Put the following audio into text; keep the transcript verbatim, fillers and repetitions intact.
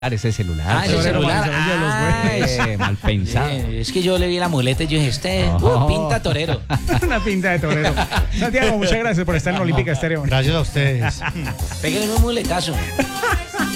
ese celular. Ah, ese celular. Ah, eh, mal pensado. Sí, es que yo le vi la muleta y yo dije, este oh. uh, pinta torero. Una pinta de torero. Santiago, muchas gracias por estar en Olímpica Estéreo. Gracias a ustedes. Pégale un muletazo.